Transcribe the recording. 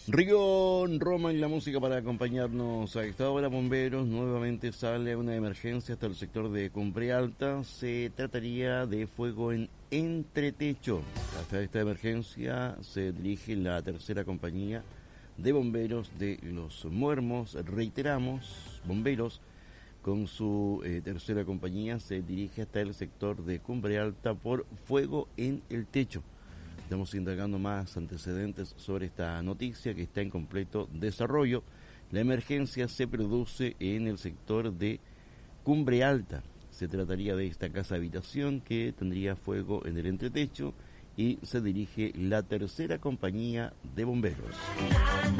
Río Roma en la música para acompañarnos a esta hora. Bomberos nuevamente sale una emergencia hasta el sector de Cumbre Alta. Se trataría de fuego en entretecho. Hasta esta emergencia se dirige la tercera compañía de bomberos de Los Muermos. Reiteramos, bomberos con su tercera compañía se dirige hasta el sector de Cumbre Alta por fuego en el techo. Estamos indagando más antecedentes sobre esta noticia que está en completo desarrollo. La emergencia se produce en el sector de Cumbre Alta. Se trataría de esta casa habitación que tendría fuego en el entretecho y se dirige la tercera compañía de bomberos.